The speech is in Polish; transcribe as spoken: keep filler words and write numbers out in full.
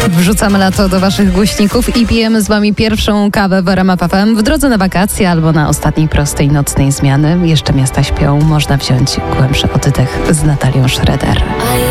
Wrzucamy lato do waszych głośników i pijemy z wami pierwszą kawę w R M F F M. W drodze na wakacje albo na ostatniej prostej nocnej zmiany. Jeszcze miasta śpią. Można wziąć głębszy oddech z Natalią Schroeder.